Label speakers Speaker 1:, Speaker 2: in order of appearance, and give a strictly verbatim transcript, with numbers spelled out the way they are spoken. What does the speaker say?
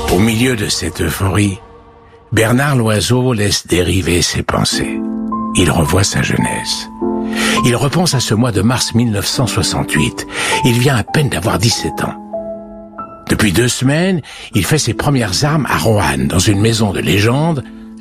Speaker 1: Au milieu de cette euphorie, Bernard Loiseau laisse dériver ses pensées. Il revoit sa jeunesse. Il repense à ce mois de mars mille neuf cent soixante-huit. Il vient à peine d'avoir dix-sept ans. Depuis deux semaines, il fait ses premières armes à Roanne, dans une maison de légende,